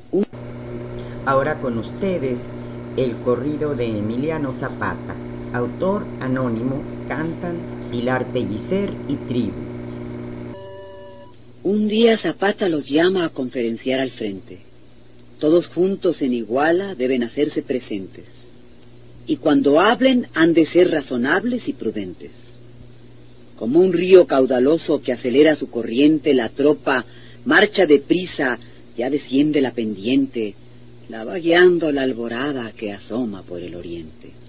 Ahora con ustedes, el corrido de Emiliano Zapata, autor anónimo, cantan Pilar Pellicer y Tribu. Un día Zapata los llama a conferenciar al frente. Todos juntos en Iguala deben hacerse presentes. Y cuando hablen han de ser razonables y prudentes. Como un río caudaloso que acelera su corriente, la tropa marcha deprisa, ya desciende la pendiente, la va guiando la alborada que asoma por el oriente.